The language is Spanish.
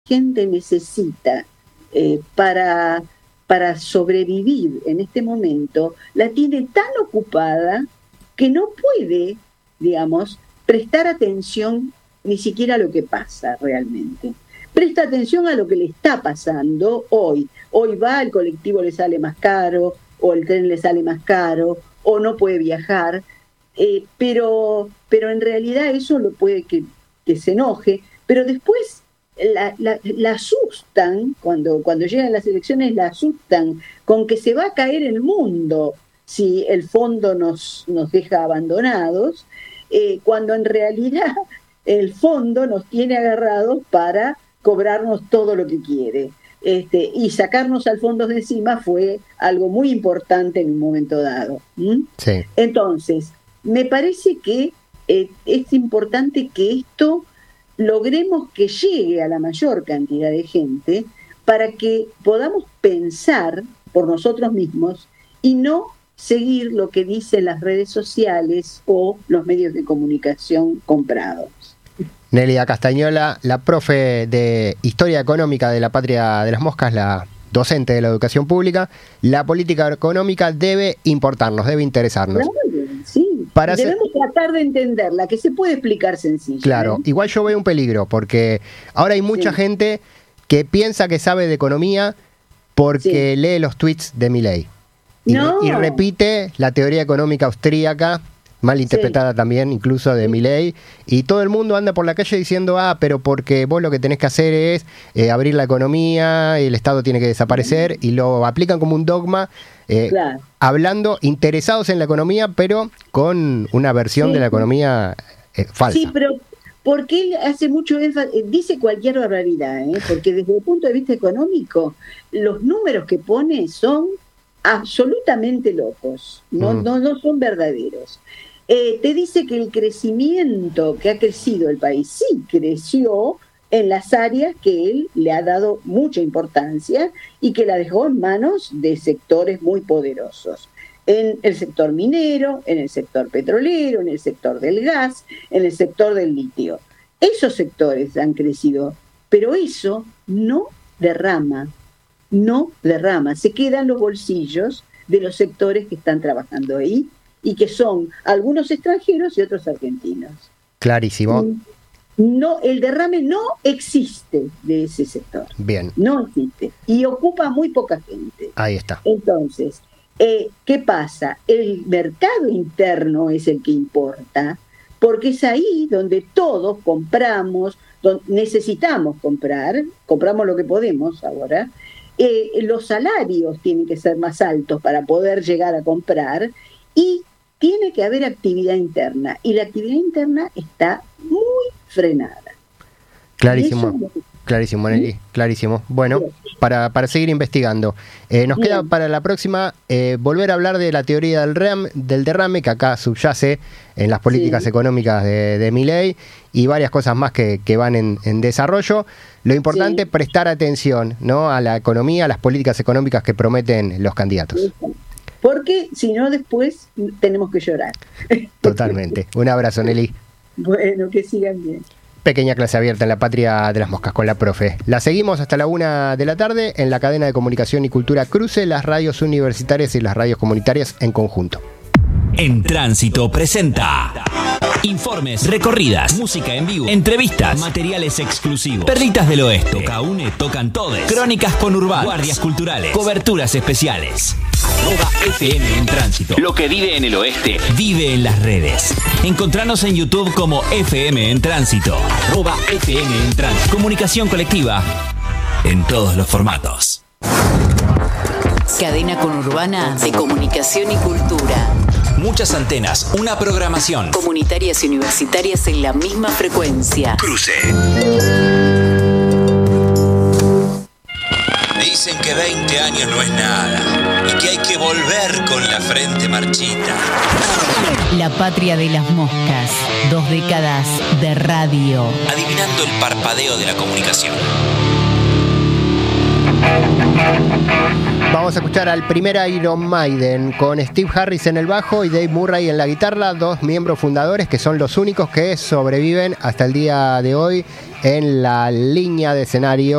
gente necesita para sobrevivir en este momento, la tiene tan ocupada que no puede, digamos, prestar atención ni siquiera a lo que pasa realmente. Presta atención a lo que le está pasando hoy. Hoy va, el colectivo le sale más caro, o el tren le sale más caro, o no puede viajar, pero en realidad eso lo puede que se enoje, pero después la asustan, cuando llegan las elecciones la asustan con que se va a caer el mundo si el fondo nos deja abandonados, cuando en realidad el fondo nos tiene agarrados para cobrarnos todo lo que quiere. Y sacarnos al fondo de encima fue algo muy importante en un momento dado. Sí. Entonces, me parece que es importante que esto logremos que llegue a la mayor cantidad de gente para que podamos pensar por nosotros mismos y no seguir lo que dicen las redes sociales o los medios de comunicación comprados. Nelia Castañola, la profe de Historia Económica de la Patria de las Moscas, la docente de la educación pública. La política económica debe importarnos, debe interesarnos. Claro, sí. Debemos tratar de entenderla, que se puede explicar sencillo. Claro, igual yo veo un peligro, porque ahora hay mucha gente que piensa que sabe de economía porque lee los tweets de Milei. Y repite la teoría económica austríaca, mal interpretada también, incluso de Milei, y todo el mundo anda por la calle diciendo, pero porque vos lo que tenés que hacer es abrir la economía, el Estado tiene que desaparecer, y lo aplican como un dogma, hablando, interesados en la economía, pero con una versión de la economía falsa. Sí, pero porque él hace mucho énfasis, dice cualquier barbaridad, porque desde el punto de vista económico, los números que pone son absolutamente locos, no son verdaderos. Te dice que el crecimiento que ha crecido el país, sí creció en las áreas que él le ha dado mucha importancia y que la dejó en manos de sectores muy poderosos. En el sector minero, en el sector petrolero, en el sector del gas, en el sector del litio. Esos sectores han crecido, pero eso no derrama, se quedan los bolsillos de los sectores que están trabajando ahí y que son algunos extranjeros y otros argentinos. Clarísimo. No, el derrame no existe de ese sector. Bien. No existe. Y ocupa muy poca gente. Ahí está. Entonces, ¿qué pasa? El mercado interno es el que importa, porque es ahí donde todos compramos, donde necesitamos comprar, compramos lo que podemos ahora. Los salarios tienen que ser más altos para poder llegar a comprar y tiene que haber actividad interna, y la actividad interna está muy frenada. Clarísimo, clarísimo, Nelly, clarísimo. Bueno, para seguir investigando. Nos queda para la próxima volver a hablar de la teoría del derrame, que acá subyace en las políticas económicas de Milei, y varias cosas más que van en desarrollo. Lo importante es prestar atención, ¿no?, a la economía, a las políticas económicas que prometen los candidatos. Porque si no, después tenemos que llorar. Totalmente. Un abrazo, Nelly. Bueno, que sigan bien. Pequeña clase abierta en la Patria de las Moscas con la profe. La seguimos hasta la 1 de la tarde en la cadena de comunicación y cultura Cruce, las radios universitarias y las radios comunitarias en conjunto. En Tránsito presenta informes, recorridas, música en vivo, entrevistas, materiales exclusivos, perlitas del oeste, Toca Une, tocan todes, crónicas conurbanas, guardias culturales, coberturas especiales. @FM en Tránsito. Lo que vive en el oeste, vive en las redes. Encontranos en YouTube como FM en Tránsito. @FM en Tránsito. Comunicación colectiva en todos los formatos. Cadena conurbana de comunicación y cultura. Muchas antenas, una programación. Comunitarias y universitarias en la misma frecuencia. Cruce. Dicen que 20 años no es nada y que hay que volver con la frente marchita. La Patria de las Moscas. 2 décadas de radio. Adivinando el parpadeo de la comunicación. Vamos a escuchar al primer Iron Maiden con Steve Harris en el bajo y Dave Murray en la guitarra, 2 miembros fundadores que son los únicos que sobreviven hasta el día de hoy en la línea de escenario